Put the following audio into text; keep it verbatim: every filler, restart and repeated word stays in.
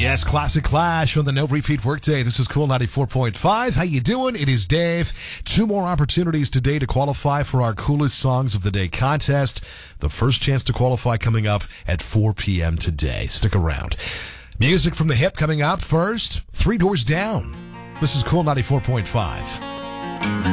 Yes, classic Clash on the No Repeat Workday. This is Cool ninety-four point five. How you doing? It is Dave. Two more opportunities today to qualify for our Coolest Songs of the Day contest. The first chance to qualify coming up at four p.m. today. Stick around. Music from the hip coming up first. Three Doors Down. This is Cool ninety-four point five.